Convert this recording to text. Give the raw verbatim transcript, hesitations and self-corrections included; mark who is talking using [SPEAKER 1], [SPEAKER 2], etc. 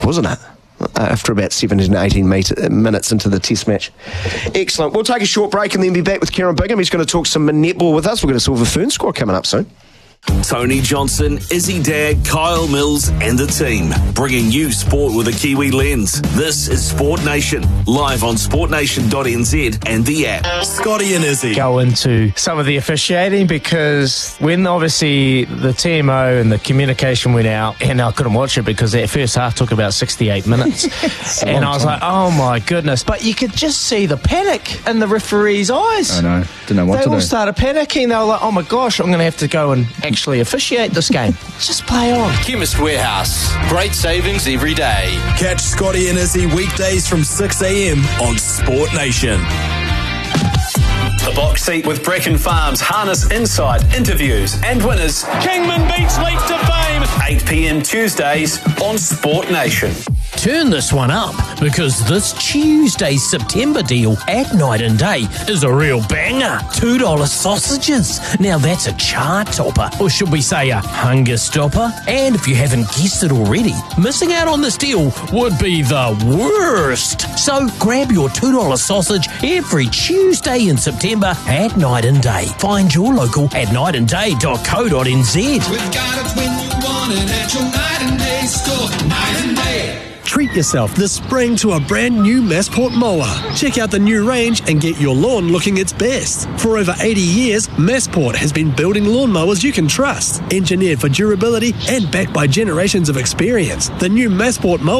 [SPEAKER 1] wasn't it? After about seventeen, eighteen meter, minutes into the test match. Excellent. We'll take a short break and then be back with Kieran Bigham. He's going to talk some netball with us. We're going to Silver Fern score coming up soon.
[SPEAKER 2] Tony Johnson, Izzy Dag, Kyle Mills and the team, bringing you sport with a Kiwi lens. This is Sport Nation, live on sport nation dot n z and the app. Scotty and Izzy.
[SPEAKER 3] Go into some of the officiating, because when obviously the T M O and the communication went out, and I couldn't watch it because that first half took about sixty-eight minutes, and I was time. like, oh my goodness. But you could just see the panic in the referee's eyes.
[SPEAKER 4] I know. Didn't know what
[SPEAKER 3] they
[SPEAKER 4] to do.
[SPEAKER 3] They all started panicking. They were like, oh my gosh, I'm going to have to go and actually officiate this game. Just play on.
[SPEAKER 5] Chemist Warehouse. Great savings every day.
[SPEAKER 2] Catch Scotty and Izzy weekdays from six a.m. on Sport Nation.
[SPEAKER 5] The Box Seat with Brecon Farms harness inside interviews and winners. Kingman beats Leap to fame. eight p.m. Tuesdays on Sport Nation.
[SPEAKER 6] Turn this one up, because this Tuesday's September deal at Night and Day is a real banger. two dollars sausages. Now that's a chart topper, or should we say a hunger stopper? And if you haven't guessed it already, missing out on this deal would be the worst. So grab your two dollars sausage every Tuesday in September at Night and Day. Find your local at night and day dot co dot n z.
[SPEAKER 7] We've got it when you want it at your Night and Day store. Night and Day.
[SPEAKER 8] Treat yourself this spring to a brand new Massport mower. Check out the new range and get your lawn looking its best. For over eighty years, Massport has been building lawnmowers you can trust. Engineered for durability and backed by generations of experience. The new Massport mower